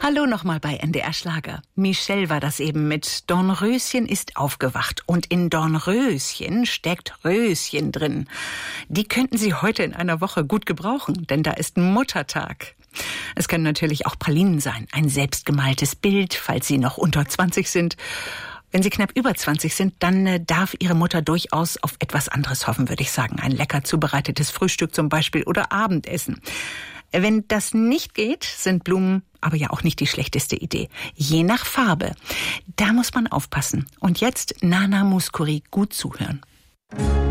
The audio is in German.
Hallo nochmal bei NDR Schlager. Michelle war das eben mit Dornröschen ist aufgewacht. Und in Dornröschen steckt Röschen drin. Die könnten Sie heute in einer Woche gut gebrauchen, denn da ist Muttertag. Es können natürlich auch Pralinen sein, ein selbstgemaltes Bild, falls Sie noch unter 20 sind. Wenn Sie knapp über 20 sind, dann darf Ihre Mutter durchaus auf etwas anderes hoffen, würde ich sagen. Ein lecker zubereitetes Frühstück zum Beispiel oder Abendessen. Wenn das nicht geht, sind Blumen aber ja auch nicht die schlechteste Idee. Je nach Farbe. Da muss man aufpassen. Und jetzt Nana Mouskouri, gut zuhören.